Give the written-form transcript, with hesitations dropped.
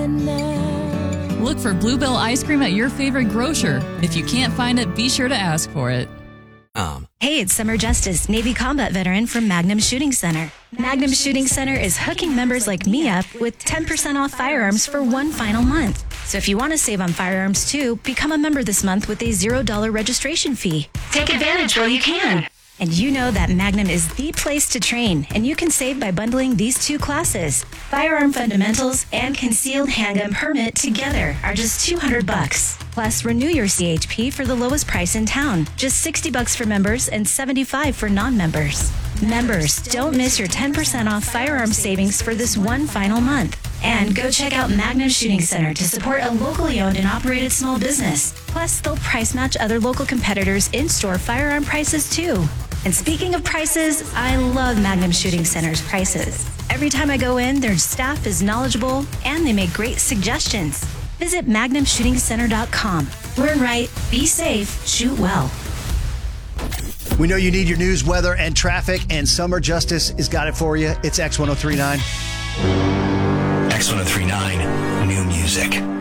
Look for Bluebell ice cream at your favorite grocer. If you can't find it, be sure to ask for it. Hey, it's Summer Justice, Navy combat veteran from Magnum Shooting Center. Magnum Shooting Center is hooking members like me up with 10% off firearms for one final month. So if you want to save on firearms too, become a member this month with a $0 registration fee. Take advantage while you can. And you know that Magnum is the place to train, and you can save by bundling these two classes. Firearm Fundamentals and Concealed Handgun Permit together are just $200. Plus, renew your CHP for the lowest price in town, just $60 for members and $75 for non-members. Members, don't miss your 10% off firearm savings for this one final month. And go check out Magnum Shooting Center to support a locally owned and operated small business. Plus, they'll price match other local competitors' in-store firearm prices too. And speaking of prices, I love Magnum Shooting Center's prices. Every time I go in, their staff is knowledgeable and they make great suggestions. Visit MagnumShootingCenter.com. Learn right, be safe, shoot well. We know you need your news, weather, and traffic, and Summer Justice has got it for you. It's X1039. X1039, new music.